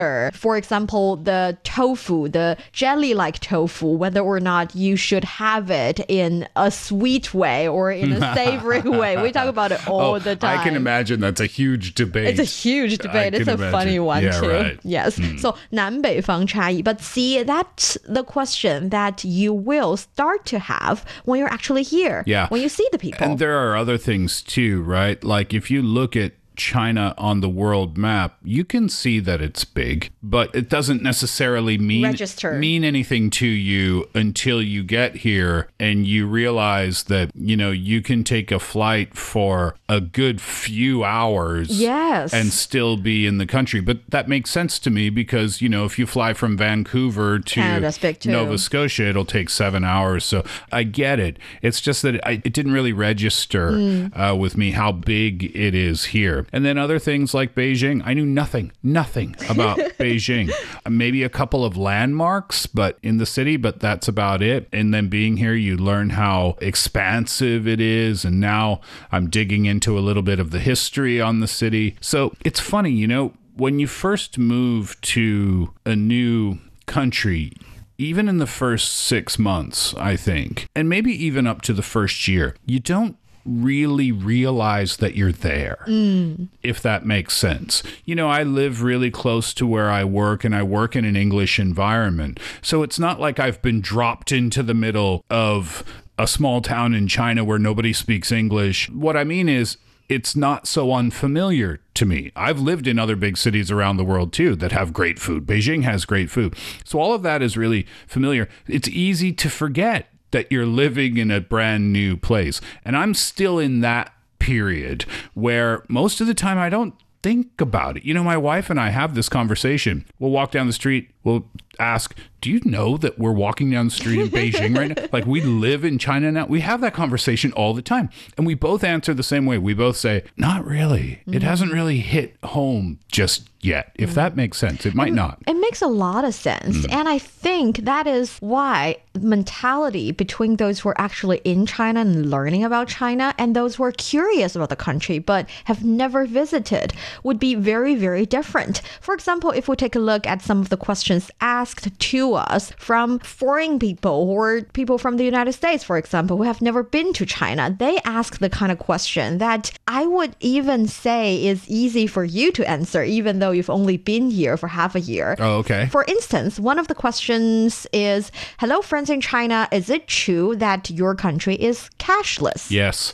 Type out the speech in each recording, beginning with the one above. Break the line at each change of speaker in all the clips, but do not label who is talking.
For example, the tofu, the jelly-like tofu, whether or not you should have it in a sweet way or in a savory way. We talk about it all the time.
I can imagine that's a huge debate.
It's a huge debate. It's a funny one too.
Right.
Yes. So 南北方差异. But see, that's the question that you will start to have when you're actually here.
Yeah.
When you see the people.
And there are other things too, right? Like if you look at China on the world map, you can see that it's big, but it doesn't necessarily mean anything to you until you get here and you realize that, you know, you can take a flight for a good few hours and still be in the country. But that makes sense to me because, you know, if you fly from Vancouver to Nova Scotia, it'll take 7 hours. So I get it. It's just that it didn't really register with me how big it is here. And then other things like Beijing, I knew nothing about Beijing. Maybe a couple of landmarks but in the city, but that's about it. And then being here, you learn how expansive it is. And now I'm digging into a little bit of the history on the city. So it's funny, you know, when you first move to a new country, even in the first 6 months, I think, and maybe even up to the first year, you don't really realize that you're there, if that makes sense. You know, I live really close to where I work and I work in an English environment. So it's not like I've been dropped into the middle of a small town in China where nobody speaks English. What I mean is, it's not so unfamiliar to me. I've lived in other big cities around the world too that have great food. Beijing has great food. So all of that is really familiar. It's easy to forget that you're living in a brand new place. And I'm still in that period where most of the time I don't think about it. You know, my wife and I have this conversation. We'll walk down the street. We'll ask, do you know that we're walking down the street in Beijing right now? Like, we live in China now. We have that conversation all the time. And we both answer the same way. We both say, not really. It hasn't really hit home just yet. If that makes sense. It might not.
It makes a lot of sense. And I think that is why mentality between those who are actually in China and learning about China and those who are curious about the country but have never visited would be very, very different. For example, if we take a look at some of the questions asked to us from foreign people or people from the United States, for example, who have never been to China, they ask the kind of question that I would even say is easy for you to answer, even though you've only been here for half a year.
Oh, okay.
For instance, one of the questions is, hello, friends in China, is it true that your country is cashless?
Yes.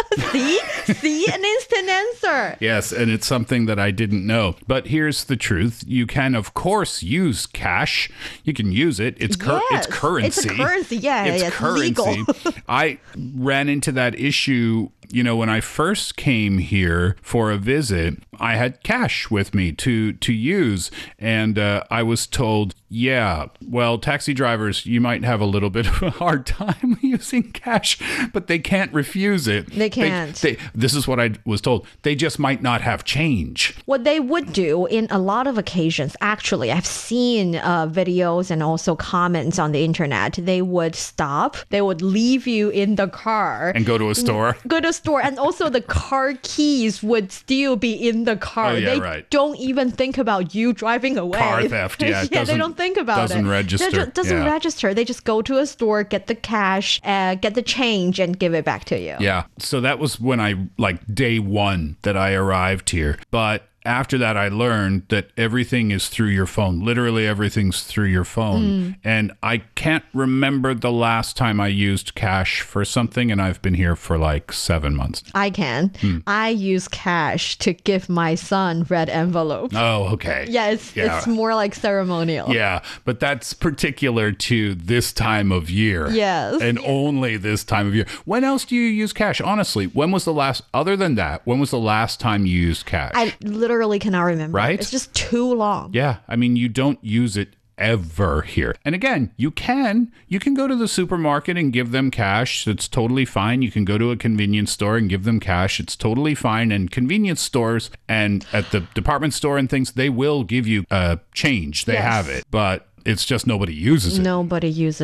See, an instant answer.
Yes, and it's something that I didn't know. But here's the truth. You can, of course, use cash. You can use it. It's currency.
It's a currency. It's
currency.
Legal.
I ran into that issue. You know, when I first came here for a visit, I had cash with me to use. And I was told, yeah, well, taxi drivers, you might have a little bit of a hard time using cash, but they can't refuse it.
They can't.
This is what I was told. They just might not have change.
What they would do in a lot of occasions, actually, I've seen videos and also comments on the internet. They would stop. They would leave you in the car.
And go to a store.
Go to a store. And also the car keys would still be in the car.
Oh, yeah,
they don't even think about you driving away.
Car theft, yeah.
They don't think about it.
Doesn't register.
It doesn't register. They just go to a store, get the cash, get the change, and give it back to you.
Yeah. So that was when day one that I arrived here. But after that, I learned that everything is through your phone. Literally everything's through your phone. And I can't remember the last time I used cash for something, and I've been here for like 7 months.
I can. I use cash to give my son red envelope.
Oh, okay.
Yeah, it's more like ceremonial.
Yeah, but that's particular to this time of year.
Yes.
And only this time of year. When else do you use cash? Honestly, other than that, when was the last time you used cash?
I literally cannot remember.
Right?
It's just too long.
Yeah. I mean, you don't use it ever here. And again, you can go to the supermarket and give them cash. It's totally fine. You can go to a convenience store and give them cash. It's totally fine. And convenience stores and at the department store and things, they will give you change. They have it. But it's just nobody uses it.
Nobody uses it.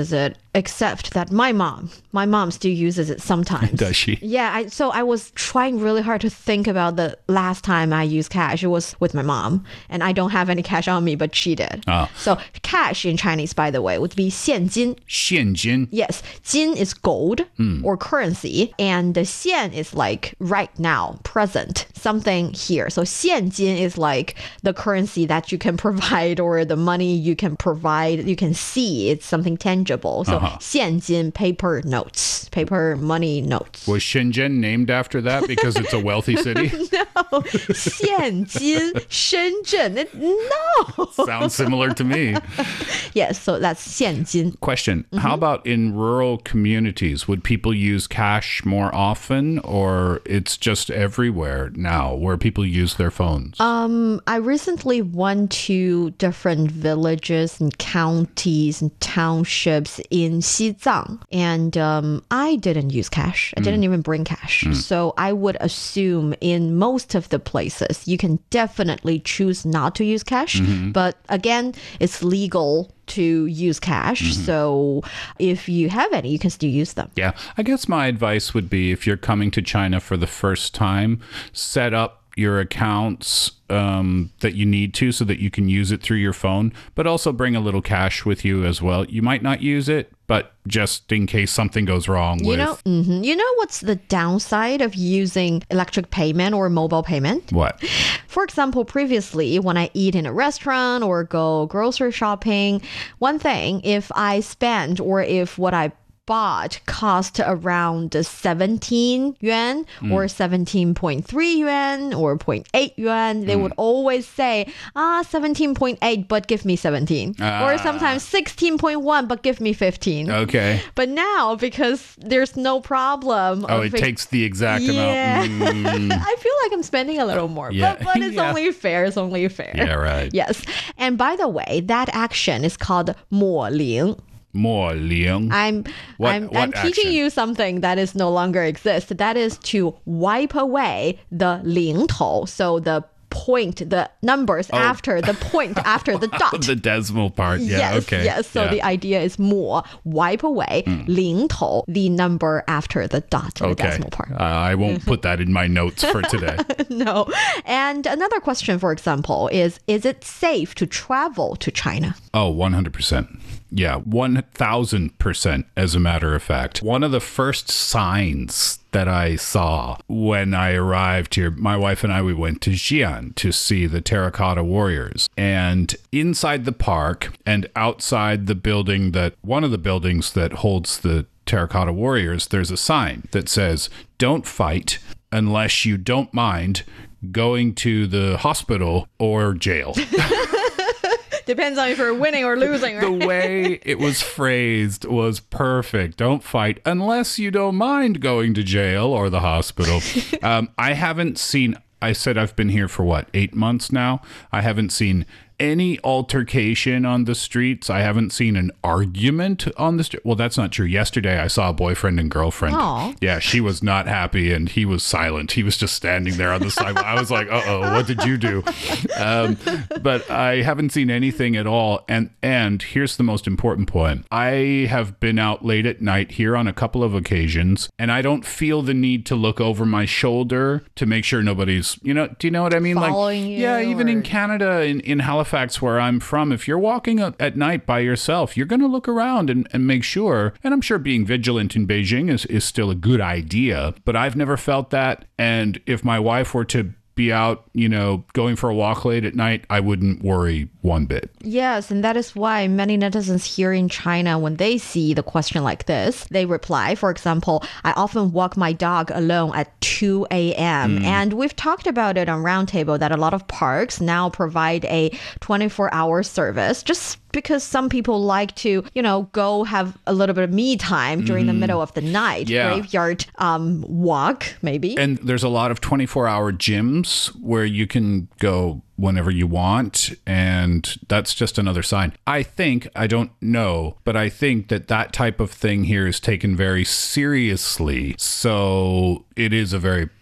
except that my mom still uses it sometimes.
Does she?
Yeah, so I was trying really hard to think about the last time I used cash. It was with my mom, and I don't have any cash on me, but she did. So cash in Chinese, by the way, would be 现金.
现金.
Yes, 金 is gold or currency, and the 现 is like right now, present, something here. So 现金 is like the currency that you can provide, or the money you can provide, you can see. It's something tangible. So 现金, paper notes, paper money notes.
Was Shenzhen named after that because it's a wealthy city?
No, 现金, Shenzhen. No.
Sounds similar to me.
Yes, so that's 现金.
Question, how about in rural communities? Would people use cash more often, or it's just everywhere now where people use their phones?
I recently went to different villages and counties and townships in Xizang, and I didn't use cash. I didn't even bring cash. So I would assume in most of the places, you can definitely choose not to use cash. But again, it's legal to use cash. So if you have any, you can still use them.
Yeah. I guess my advice would be, if you're coming to China for the first time, set up your accounts that you need to, so that you can use it through your phone, but also bring a little cash with you as well. You might not use it, but just in case something goes wrong
you know what's the downside of using electric payment or mobile payment?
What?
For example, previously, when I eat in a restaurant or go grocery shopping, one thing, if I spend, or if what I bought cost around 17 yuan or 17.3 yuan or 0.8 yuan, they would always say, 17.8, but give me 17. Or sometimes 16.1, but give me 15.
Okay.
But now, because there's no problem.
It takes the exact amount.
I feel like I'm spending a little more, but it's only fair. It's only fair.
Yeah, right.
Yes. And by the way, that action is called 抹零.
抹零.
I'm teaching you something that is no longer exists. That is to wipe away the 零头. So the point, the numbers after the point, after the dot.
The decimal part. Yeah,
yes,
okay.
Yes, so the idea is 抹, wipe away, 零头, the number after the dot, the decimal part.
I won't put that in my notes for today.
No. And another question, for example, is it safe to travel to China?
Oh, 100%. Yeah, 1,000%, as a matter of fact. One of the first signs that I saw when I arrived here, my wife and I, we went to Xi'an to see the Terracotta Warriors. And inside the park and outside the building, one of the buildings that holds the Terracotta Warriors, there's a sign that says, "Don't fight unless you don't mind going to the hospital or jail."
Depends on if you're winning or losing, right?
The way it was phrased was perfect. Don't fight unless you don't mind going to jail or the hospital. I haven't seen, I said I've been here for 8 months now. I haven't seen any altercation on the streets. I haven't seen an argument on the street. Well, that's not true. Yesterday, I saw a boyfriend and girlfriend.
Aww.
Yeah, she was not happy, and he was silent. He was just standing there on the sidewalk. I was like, uh-oh, what did you do? But I haven't seen anything at all. And here's the most important point. I have been out late at night here on a couple of occasions, and I don't feel the need to look over my shoulder to make sure nobody's, do you know what I mean?
Following you?
Yeah, even in Canada, in Halifax, where I'm from, if you're walking at night by yourself, you're going to look around and make sure. And I'm sure being vigilant in Beijing is still a good idea, but I've never felt that. And if my wife were to be out, going for a walk late at night, I wouldn't worry one bit.
Yes, and that is why many netizens here in China, when they see the question like this, they reply. For example, I often walk my dog alone at 2 a.m. And we've talked about it on Roundtable that a lot of parks now provide a 24-hour service, just because some people like to, go have a little bit of me time during the middle of the night.
Yeah.
Graveyard walk, maybe.
And there's a lot of 24-hour gyms where you can go whenever you want, and that's just another sign. I don't know, but I think that type of thing here is taken very seriously. So it is a very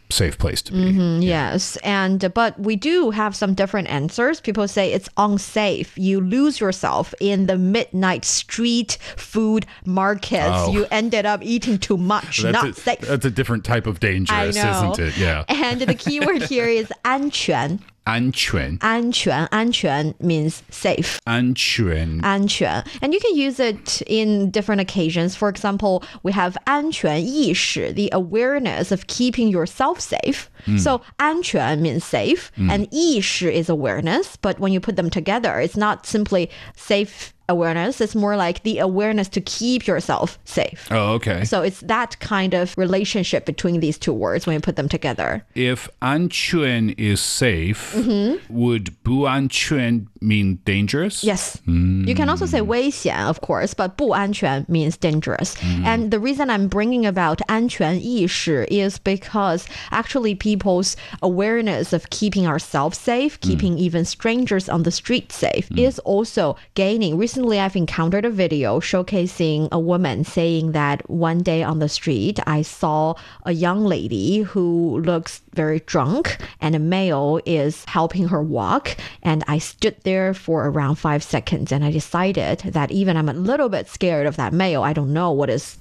safe place to be.
Yes. But we do have some different answers. People say it's unsafe. You lose yourself in the midnight street food markets. You ended up eating too much. Not safe.
That's a different type of dangerous, isn't it? Yeah.
And the keyword here is 安全.
安全.
安全. 安全 means safe.
安全.
安全. And you can use it in different occasions. For example, we have 安全意识, the awareness of keeping yourself safe. So 安全 means safe, and 意识 is awareness. But when you put them together, it's not simply safe awareness. It's more like the awareness to keep yourself safe.
Oh, okay.
So it's that kind of relationship between these two words when you put them together.
If 安全 is safe, would 不安全 mean dangerous?
Yes. You can also say 危险, of course, but 不安全 means dangerous. And the reason I'm bringing about 安全意识 is because actually people's awareness of keeping ourselves safe, keeping even strangers on the street safe, is also gaining. Recently, I've encountered a video showcasing a woman saying that one day on the street, I saw a young lady who looks very drunk and a male is helping her walk. And I stood there for around 5 seconds and I decided that even I'm a little bit scared of that male, I don't know what is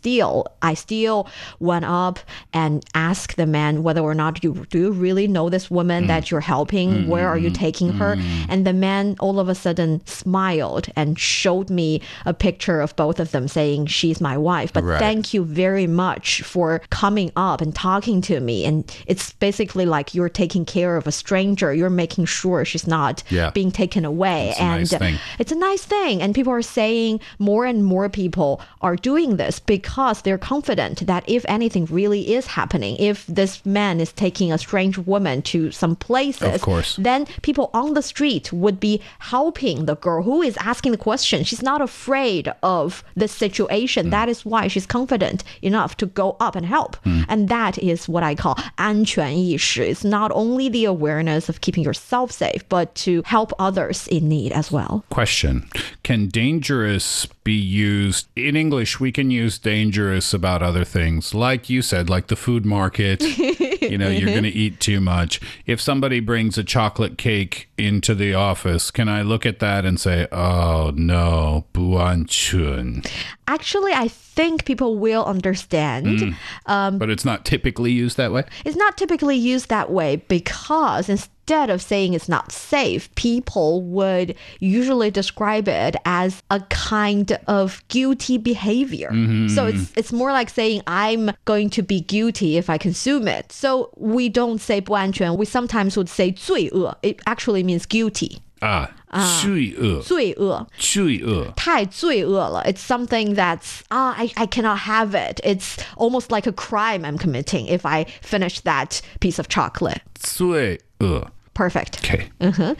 I still went up and asked the man whether or not do you really know this woman that you're helping? Where are you taking her? And the man all of a sudden smiled and showed me a picture of both of them saying, she's my wife. But thank you very much for coming up and talking to me. And it's basically like you're taking care of a stranger. You're making sure she's not being taken away.
It's
a nice thing. And people are saying more and more people are doing this because they're confident that if anything really is happening, if this man is taking a strange woman to some places,
of course,
then people on the street would be helping the girl who is asking the question. She's not afraid of this situation. That is why she's confident enough to go up and help. And that is what I call 安全意识. It's not only the awareness of keeping yourself safe, but to help others in need as well.
Question. Can dangerous be used in English? We can use dangerous about other things, like you said, like the food market. You're going to eat too much. If somebody brings a chocolate cake into the office, can I look at that and say, oh no, 不安全?
Actually, I think people will understand.
But it's not typically used that way?
It's not typically used that way because instead of saying it's not safe, people would usually describe it as a kind of guilty behavior. So it's more like saying I'm going to be guilty if I consume it. So we don't say 不安全. We sometimes would say 罪恶. It actually means guilty.
罪恶.
罪恶.
罪恶.
太罪恶了. It's something that's, I cannot have it. It's almost like a crime I'm committing if I finish that piece of chocolate.
罪恶.
Perfect.
Okay.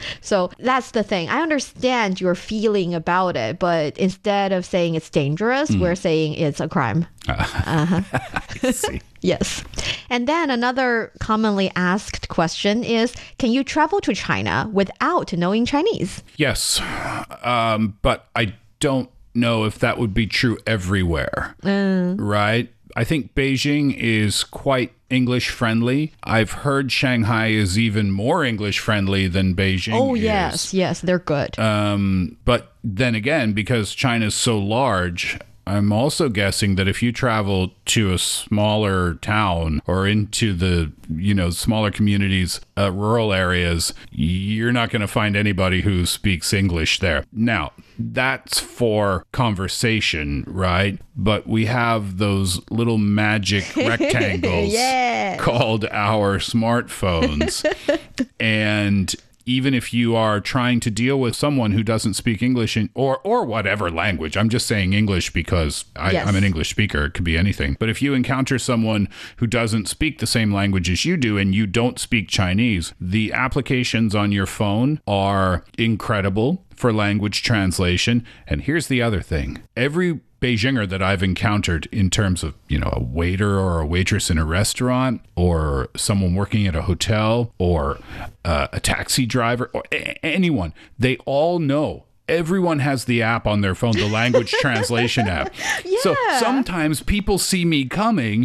So that's the thing. I understand your feeling about it, but instead of saying it's dangerous, we're saying it's a crime.
I see.
Yes. And then another commonly asked question is, can you travel to China without knowing Chinese?
Yes. But I don't know if that would be true everywhere. Right? I think Beijing is quite English friendly. I've heard Shanghai is even more English friendly than Beijing is.
Oh, yes, they're good.
But then again, because China's so large, I'm also guessing that if you travel to a smaller town or into the, smaller communities, rural areas, you're not going to find anybody who speaks English there. Now, that's for conversation, right? But we have those little magic rectangles called our smartphones. And even if you are trying to deal with someone who doesn't speak English or whatever language, I'm just saying English because I'm an English speaker. It could be anything. But if you encounter someone who doesn't speak the same language as you do and you don't speak Chinese, the applications on your phone are incredible for language translation. And here's the other thing. Every Beijinger that I've encountered in terms of, a waiter or a waitress in a restaurant or someone working at a hotel or a taxi driver or anyone, they all know. Everyone has the app on their phone, the language translation app.
Yeah.
So sometimes people see me coming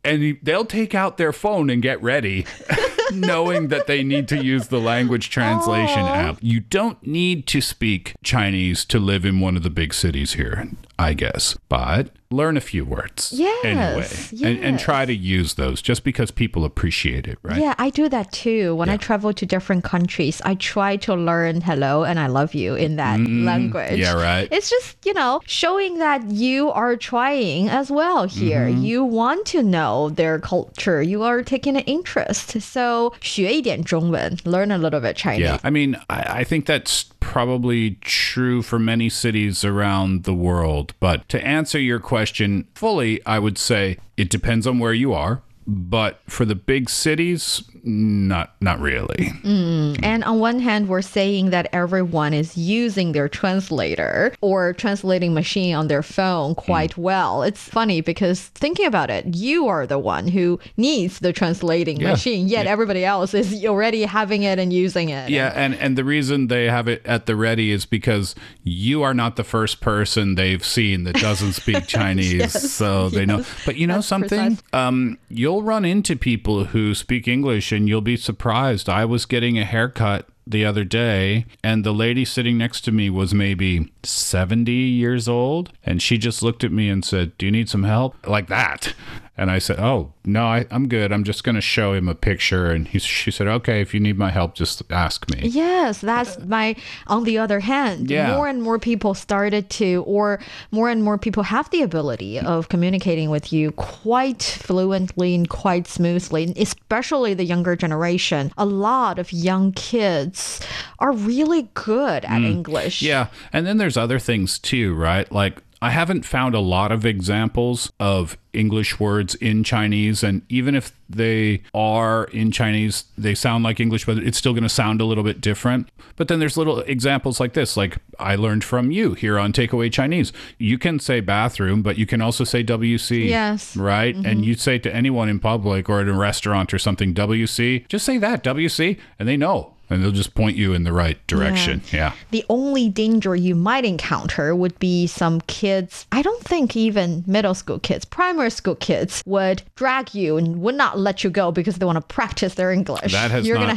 And they'll take out their phone and get ready, knowing that they need to use the language translation app. You don't need to speak Chinese to live in one of the big cities here, I guess. But learn a few words anyway. And try to use those just because people appreciate it, right?
Yeah, I do that too. When I travel to different countries, I try to learn hello and I love you in that language.
Yeah, right.
It's just, showing that you are trying as well here. You want to know their culture. You are taking an interest. So 学一点中文, learn a little bit Chinese.
Yeah, I mean, I think that's probably true for many cities around the world. But to answer your question fully, I would say it depends on where you are. But for the big cities, not really.
And on one hand, we're saying that everyone is using their translator or translating machine on their phone quite well. It's funny because thinking about it, you are the one who needs the translating machine, yet everybody else is already having it and using it.
Yeah, and the reason they have it at the ready is because you are not the first person they've seen that doesn't speak Chinese. So they know. But you know That's something? You'll run into people who speak English and you'll be surprised. I was getting a haircut the other day and the lady sitting next to me was maybe 70 years old and she just looked at me and said, "Do you need some help?" Like that. And I said, "Oh, no, I'm good. I'm just going to show him a picture." And she said, "Okay, if you need my help, just ask me."
Yes, that's on the other hand, more and more people started to, or more and more people have the ability of communicating with you quite fluently and quite smoothly, especially the younger generation. A lot of young kids are really good at English.
Yeah, and then there's other things too, right? Like, I haven't found a lot of examples of English words in Chinese, and even if they are in Chinese, they sound like English, but it's still going to sound a little bit different. But then there's little examples like this, like I learned from you here on Takeaway Chinese. You can say bathroom, but you can also say WC.
Yes.
Right? And you say to anyone in public or at a restaurant or something, WC, just say that, WC, and they know. And they'll just point you in the right direction. Yeah.
The only danger you might encounter would be some kids, I don't think even middle school kids, primary school kids would drag you and would not let you go because they want to practice their English.
That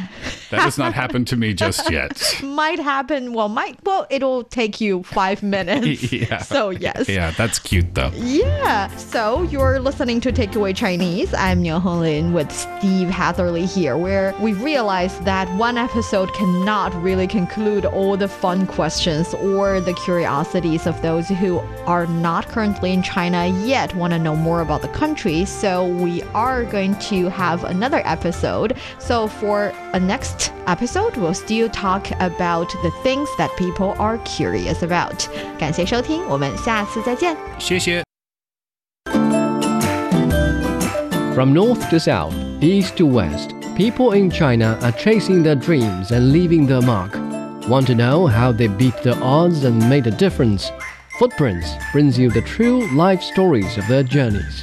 has not happened to me just yet.
Might happen. Well, it'll take you 5 minutes.
Yeah.
So yes.
Yeah, that's cute though.
Yeah. So you're listening to Takeaway Chinese. I'm Niu Honglin with Steve Hatherley here, where we realized that one episode cannot really conclude all the fun questions or the curiosities of those who are not currently in China yet want to know more about the country. So we are going to have another episode. So for a next episode, we'll still talk about the things that people are curious about. 感谢收听，我们下次再见。
谢谢。
From north to south, east to west, people in China are chasing their dreams and leaving their mark. Want to know how they beat the odds and made a difference? Footprints brings you the true life stories of their journeys.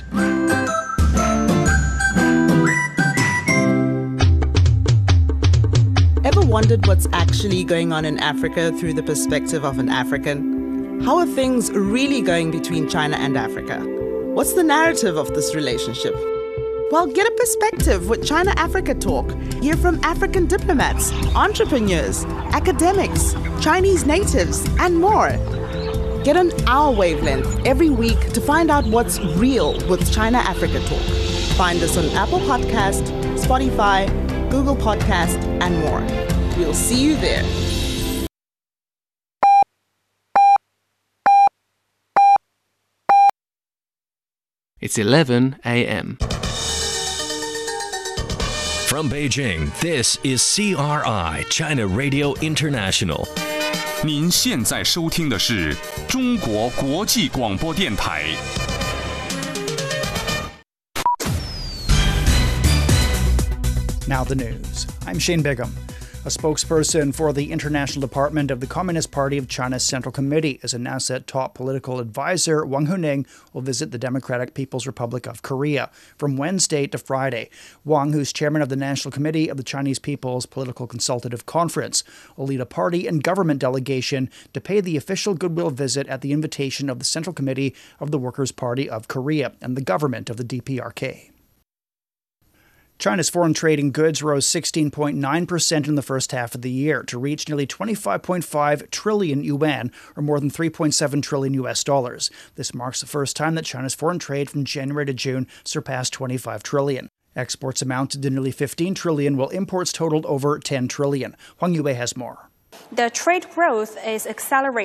Ever wondered what's actually going on in Africa through the perspective of an African? How are things really going between China and Africa? What's the narrative of this relationship? Well, get a perspective with China-Africa Talk. Hear from African diplomats, entrepreneurs, academics, Chinese natives, and more. Get on our wavelength every week to find out what's real with China-Africa Talk. Find us on Apple Podcast, Spotify, Google Podcast, and more. We'll see you there.
It's 11 a.m.
From Beijing, this is CRI, China Radio International.
您现在收听的是中国国际广播电台。
Now the news. I'm Shane Bigham. A spokesperson for the International Department of the Communist Party of China's Central Committee has announced that top political advisor Wang Huning will visit the Democratic People's Republic of Korea from Wednesday to Friday. Wang, who's chairman of the National Committee of the Chinese People's Political Consultative Conference, will lead a party and government delegation to pay the official goodwill visit at the invitation of the Central Committee of the Workers' Party of Korea and the government of the DPRK. China's foreign trade in goods rose 16.9% in the first half of the year to reach nearly 25.5 trillion yuan, or more than $3.7 trillion US dollars. This marks the first time that China's foreign trade from January to June surpassed 25 trillion. Exports amounted to nearly 15 trillion, while imports totaled over 10 trillion. Huang Yue has more.
The trade growth is accelerating